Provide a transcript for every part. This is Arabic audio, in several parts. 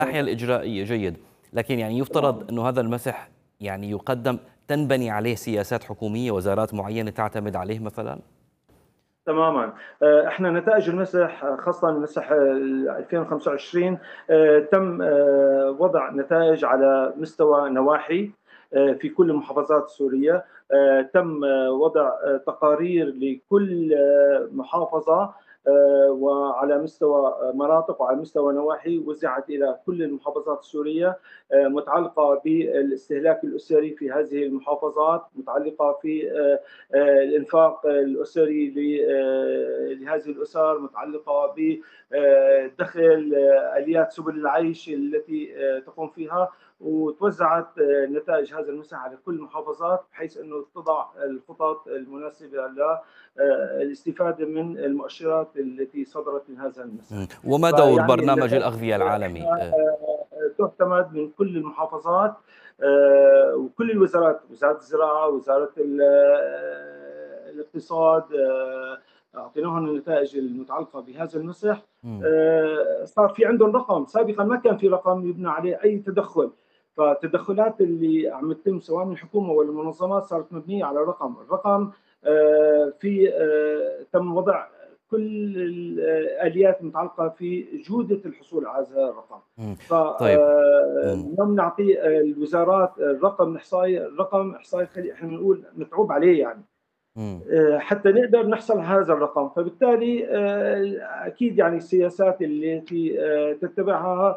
الناحية الإجرائية جيد، لكن يعني يفترض تمام. أنه هذا المسح يعني يقدم تنبني عليه سياسات حكومية، وزارات معينة تعتمد عليه مثلا؟ تمامًا. إحنا نتائج المسح خاصةً المسح 2025 تم وضع نتائج على مستوى نواحي في كل المحافظات السورية. تم وضع تقارير لكل محافظة وعلى مستوى مناطق وعلى مستوى نواحي وزعت إلى كل المحافظات السورية متعلقة بالاستهلاك الأسري في هذه المحافظات، متعلقة في الإنفاق الأسري لهذه الأسر، متعلقة بدخل آليات سبل العيش التي تقوم فيها، وتوزعت نتائج هذا المسح على كل المحافظات بحيث أنه تضع الخطط المناسبة للاستفادة من المؤشرات التي صدرت من هذا المسح. وما دور فيعني برنامج النتائج الأغذية العالمي؟ احنا تعتمد من كل المحافظات وكل الوزارات، وزارة الزراعة، وزارة الاقتصاد، أعطيناهم النتائج المتعلقة بهذا المسح. مم. صار في عندهم رقم، سابقا ما كان في رقم يبنى عليه أي تدخل، فالتدخلات اللي عم تتم سواء من الحكومة ولا المنظمات صارت مبنية على رقم، الرقم في تم وضع كل الآليات المتعلقة في جودة الحصول على هذا الرقم. مم. طيب. مم. فما بنعطي الوزارات الرقم إحصائي، الرقم إحصائي إحنا بنقول متعوب عليه يعني مم. حتى نقدر نحصل على هذا الرقم. فبالتالي أكيد يعني السياسات التي تتبعها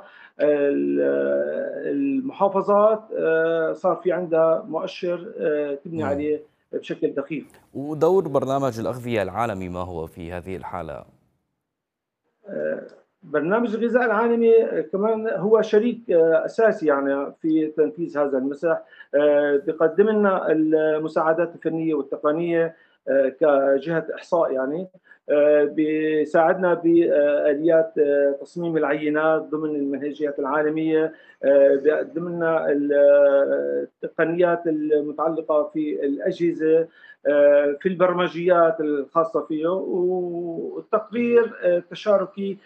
المحافظات صار في عندها مؤشر تبني مم. عليه بشكل دقيق. ودور برنامج الأغذية العالمي ما هو في هذه الحالة؟ آه، برنامج الغذاء العالمي كمان هو شريك أساسي يعني في تنفيذ هذا المسح. بيقدم لنا المساعدات الفنية والتقنية كجهة إحصاء يعني. بيساعدنا بآليات تصميم العينات ضمن المنهجيات العالمية. بيقدم لنا التقنيات المتعلقة في الأجهزة، في البرمجيات الخاصة فيه، والتقرير تشاركي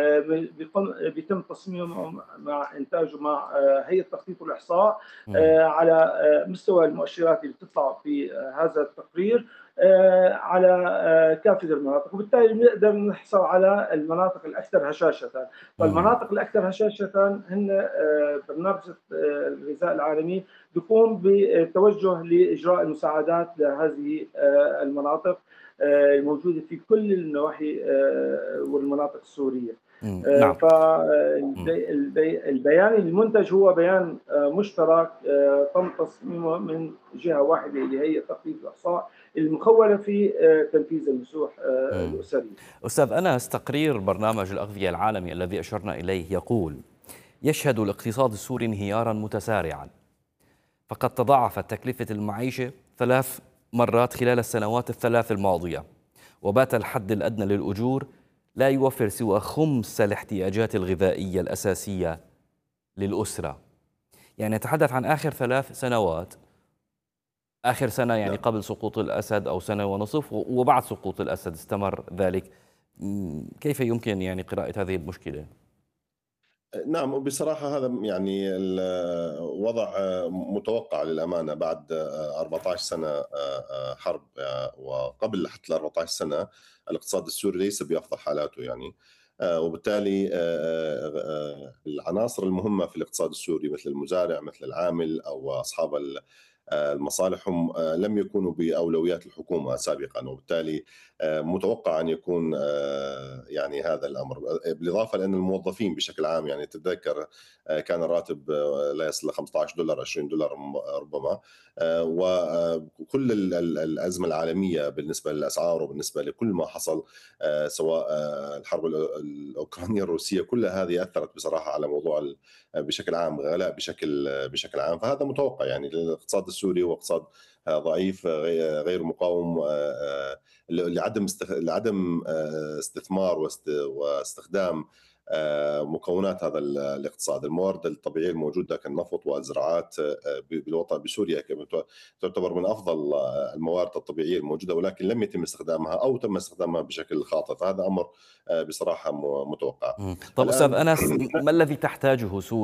بيتم تصميمه مع إنتاجه مع هيئة التخطيط والإحصاء مم. على مستوى المؤشرات اللي بتطلع في هذا التقرير على كافة المناطق، وبالتالي بنقدر نحصل على المناطق الأكثر هشاشة. مم. فالمناطق الأكثر هشاشة هن برنامج الغذاء العالمي بيقوم بالتوجه لإجراء المساعدات لهذه المناطق الموجودة في كل النواحي والمناطق السورية. نعم. مم. فالبيان المنتج هو بيان مشترك تم تصميمه من جهة واحدة اللي هي تخطيط الإحصاء المخولة في تنفيذ المسوح مم. الأسرية. أستاذ أنس، تقرير برنامج الأغذية العالمي الذي أشرنا إليه يقول: يشهد الاقتصاد السوري انهيارا متسارعا، فقد تضاعفت تكلفة المعيشة 3 مرات خلال السنوات الثلاث الماضية، وبات الحد الأدنى للأجور لا يوفر سوى خمس الاحتياجات الغذائية الأساسية للأسرة. يعني نتحدث عن آخر 3 سنوات، آخر سنة يعني نعم. قبل سقوط الأسد أو سنة ونصف، وبعد سقوط الأسد استمر ذلك. كيف يمكن يعني قراءة هذه المشكلة؟ نعم، بصراحة هذا يعني وضع متوقع للأمانة بعد 14 سنة حرب، وقبل حتى ال 14 سنة الاقتصاد السوري ليس بأفضل حالاته يعني. وبالتالي العناصر المهمة في الاقتصاد السوري مثل المزارع، مثل العامل أو أصحاب المصالح هم لم يكونوا بأولويات الحكومة سابقا، وبالتالي متوقع أن يكون يعني هذا الأمر، بالإضافة لأن الموظفين بشكل عام يعني تتذكر كان الراتب لا يصل ل $15 $20 ربما. وكل الأزمة العالمية بالنسبة للأسعار وبالنسبة لكل ما حصل، سواء الحرب الأوكرانية الروسية، كل هذه أثرت بصراحة على موضوع بشكل عام غلاء بشكل عام. فهذا متوقع يعني، الاقتصاد السوري هو اقتصاد ضعيف غير مقاوم لعدم استثمار واستخدام مكونات هذا الاقتصاد. الموارد الطبيعية الموجودة كالنفط والزراعات بالوطن بسوريا تعتبر من أفضل الموارد الطبيعية الموجودة، ولكن لم يتم استخدامها أو تم استخدامها بشكل خاطئ، فهذا أمر بصراحة متوقع. طب أستاذ الآن أنس، ما الذي تحتاجه سوريا